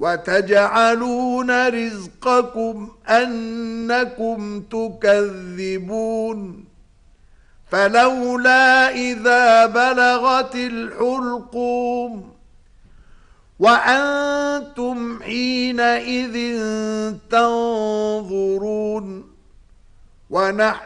وتجعلون رزقكم أنكم تكذبون فلولا إذا بلغت الحلقوم وأنتم حينئذ تنظرون ونحن